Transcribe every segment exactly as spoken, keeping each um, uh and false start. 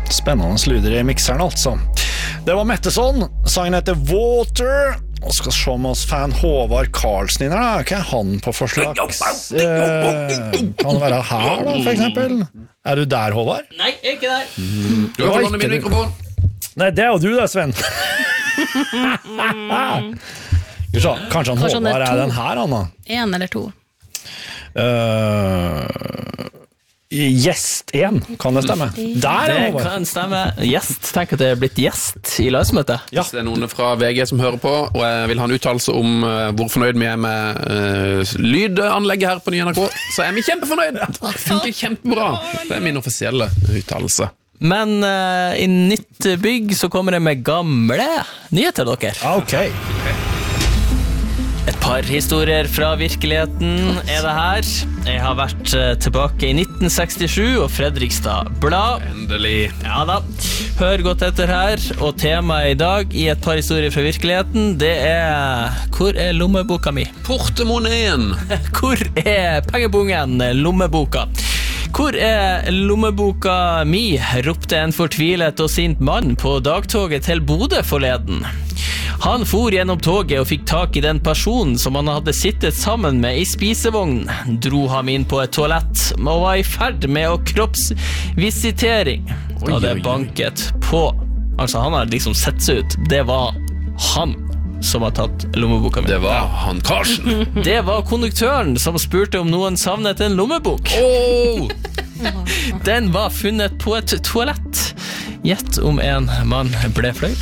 Spennende lyder I mikseren altså. Det var Metteson, sangen heter Water, og skal se om oss fan Håvard Karlsen inn her, hva er han på for slags? Eh, kan det være her da, for eksempel? Er du der, Håvard? Nei, jeg er ikke der. Mm. Du har ikke min mikrofon. Nei, det er jo du da, Sven. Kanskje han Kanskje han Håvard er er to. den her, Anna? En eller to. Uh, gjest en, kan det stemme? Der er Det Håvard. kan stemme. Gjest, tenk at det er blitt gjest I landsmøtet. Ja. Det er noen fra V G som hører på, og jeg vil ha en uttalelse om uh, hvor fornøyd vi er med uh, lydanlegget her på Ny N R K. Så er vi kjempefornøyd. Det funker kjempebra. Det er min offisielle uttalelse. Men uh, I nytt bygg så kommer det med gamle nyheter, dere. Ok. Et par historier fra virkeligheten er det her. Jeg har vært uh, tilbake I nitten sekstisju og Fredrikstad Blad. Endelig. Ja da, hør godt etter her. Og temaet I dag I et par historier fra virkeligheten, det er: hvor er lommeboka mi? Portemoneen. Hvor er pengebungen, lommeboka? Hvor er lommeboka mi? Ropte en fortvilet og sint mann på dagtoget til Bodø forleden. Han for gjennom toget og fikk tak I den personen som han hadde sittet sammen med I spisevogn, dro ham inn på et toalett og var I ferd med å kroppsvisitering da det banket på. Altså han har liksom sett seg ut. Det var han som har tatt lommeboka mi. Det var han Karlsen. Det var konduktøren som spurte om noen savnet en lommebok. Oh! Den var funnet på et toalett. Gjett om en mann ble fløy.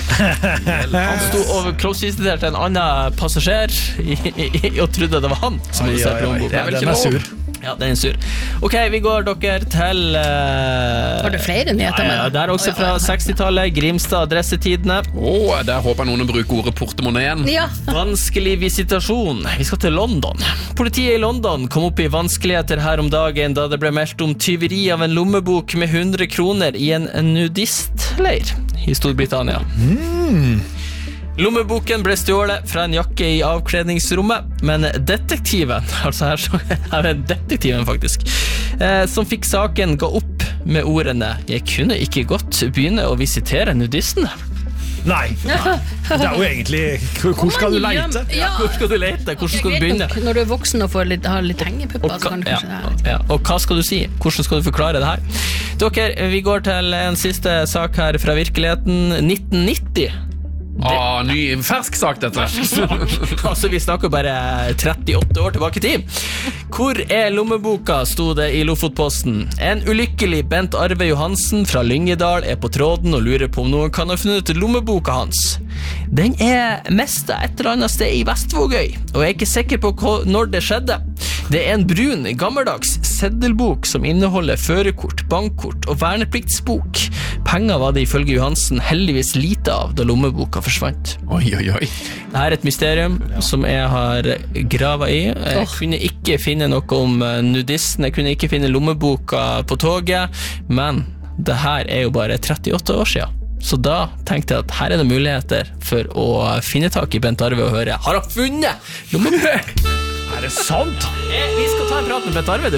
Han stod og kroppsvisiterte en annen passasjer i, i, i, og trodde det var han som hadde sett lommeboka. Det er vel Den ikke er lov. sur. Ja, den er sur. Ok, vi går dere til uh... Har du flere nyheter med? Ja, ja, det er også fra sekstitallet, Grimstad adressetidene. Åh, der håper jeg noen å bruke ordet portemoneen. Ja. Vanskelig visitasjon. Vi skal til London. Politiet I London kom opp I vanskeligheter her om dagen da det ble meldt om tyveri av en lommebok med hundre kroner I en nudistleir I Storbritannia. Mm. Lommeboken ble stjålet fra en jakke I avkledningsrommet, men detektiven, altså her, så, her er detektiven faktisk, eh, som fikk saken gå opp med ordene: «Jeg kunne ikke godt begynne å visitere nudistene». Nei, det er jo egentlig hvor, hvor skal du leite? Ja. Hvor skal du lete? Hvordan skal du begynne? Når du er voksen og får litt, har litt hengepupper, så hva, kan du ja, kanskje det. ja. Og hva skal du si? Hvordan skal du forklare det her? Dere, vi går til en siste sak her fra virkeligheten. nitten nitti. Ah, ny, fersk sak dette. Altså, vi snakker bare trettiåtte år tilbake I tid. Hvor er lommeboka, sto det I Lofotposten. En ulykkelig Bent Arve Johansen fra Lyngedal er på tråden og lurer på om noen kan ha funnet ut lommeboka hans. Den er mestet et eller annet sted I Vestvågøy, og jeg er ikke sikker på hva, når det skjedde. Det er en brun, gammeldags seddelbok som inneholder førerkort, bankkort og vernepliktsbok. Penger var det ifølge Johansen heldigvis lite av da lommeboka forsvant. Oi, oi, oi. Dette er et mysterium som jeg har gravet I. Jeg Oh. kunne ikke finne noe om nudisten, jeg kunne ikke finne lommeboka på toget, men det her er jo bare trettiåtte år siden. Så da tenkte jeg at her er det muligheter for å finne tak I Bent Arve og høre: har han funnet lommeboka? Er det sant? Eh, Vi skal ta en prat med Bent Arve, du.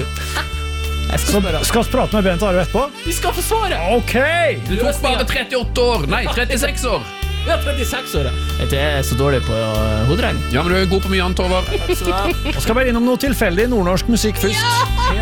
Jeg skal Så spørre. skal vi prate med Bent Arve etterpå? Vi skal få svare. Ok! Du tok bare trettiåtte år. Nei, trettiseks år. Vi har trettiseks år. ja. Jeg er så dårlig på uh, hoderegning. Ja, men du er god på mye annet, Håvard. Så da... Nå skal jeg bare innom noe tilfeldig nordnorsk musikk først.